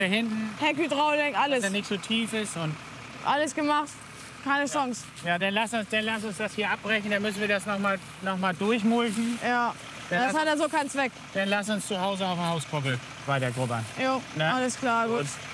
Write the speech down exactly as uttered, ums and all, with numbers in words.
hinten, Heckhydraulik, dass alles. er nicht so tief ist. Und Alles gemacht. Keine Chance. ja, dann lass uns, dann lass uns das hier abbrechen. Dann müssen wir das noch mal, noch mal durchmulchen. Ja. Dann Das lass, hat ja so keinen Zweck. dann lass uns zu Hause auf der Hauskuppel weiter grubbern. Jo, Na? alles klar, gut. Gut.